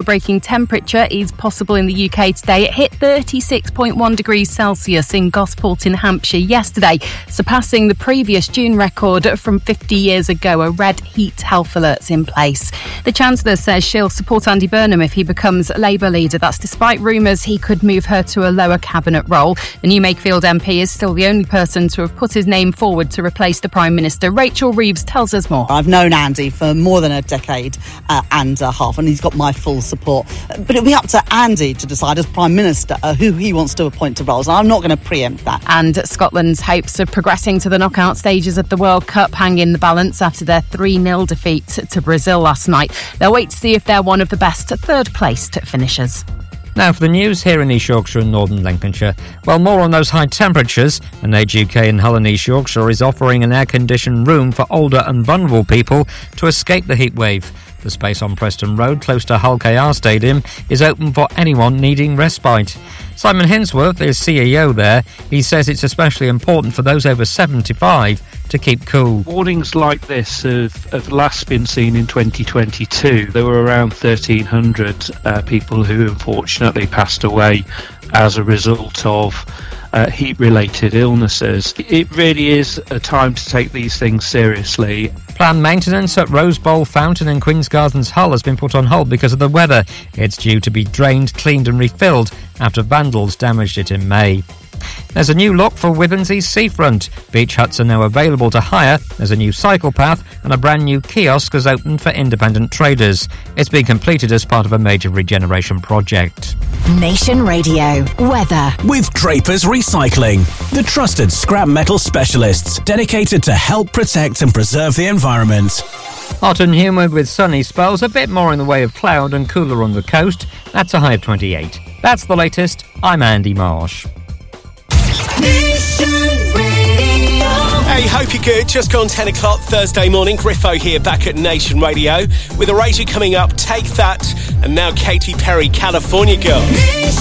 record-breaking temperature is possible in the UK today. It hit 36.1 degrees Celsius in Gosport in Hampshire yesterday, surpassing the previous June record from 50 years ago. A red heat health alert's in place. The Chancellor says she'll support Andy Burnham if he becomes Labour leader. That's despite rumours he could move her to a lower cabinet role. The new Makefield MP is still the only person to have put his name forward to replace the Prime Minister. Rachel Reeves tells us more. I've known Andy for more than a decade and a half, and he's got my full support. But it'll be up to Andy to decide as Prime Minister who he wants to appoint to roles. I'm not going to preempt that. And Scotland's hopes of progressing to the knockout stages of the World Cup hang in the balance after their 3-0 defeat to Brazil last night. They'll wait to see if they're one of the best third-placed finishers. Now for the news here in East Yorkshire and Northern Lincolnshire. Well, more on those high temperatures. An Age UK in Hull and East Yorkshire is offering an air-conditioned room for older and vulnerable people to escape the heat wave. The space on Preston Road, close to Hull KR Stadium, is open for anyone needing respite. Simon Hinsworth is CEO there. He says it's especially important for those over 75 to keep cool. Warnings like this have last been seen in 2022. There were around 1,300 people who unfortunately passed away as a result of heat-related illnesses. It really is a time to take these things seriously. Planned maintenance at Rose Bowl Fountain in Queen's Gardens Hull has been put on hold because of the weather. It's due to be drained, cleaned and refilled after vandals damaged it in May. There's a new look for Withernsea Seafront. Beach huts are now available to hire. There's a new cycle path and a brand new kiosk has opened for independent traders. It's been completed as part of a major regeneration project. Nation Radio weather with Draper's Recycling, the trusted scrap metal specialists dedicated to help protect and preserve the environment. Hot and humid with sunny spells, a bit more in the way of cloud and cooler on the coast. That's a high of 28. That's the latest. I'm Andy Marsh. Hey, hope you're good. Just gone 10 o'clock Thursday morning. Griffo here back at Nation Radio. With Erasure coming up, Take That, and now Katy Perry, California Girl.